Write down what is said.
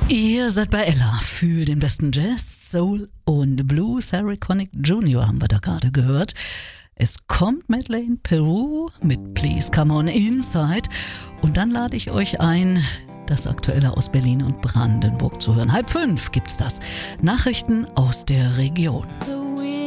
Ihr seid bei Ella für den besten Jazz, Soul und Blues. Harry Connick Jr. haben wir da gerade gehört. Es kommt Madeleine Peru mit Please Come On Inside. Und dann lade ich euch ein, das Aktuelle aus Berlin und Brandenburg zu hören. 4:30 gibt's das. Nachrichten aus der Region.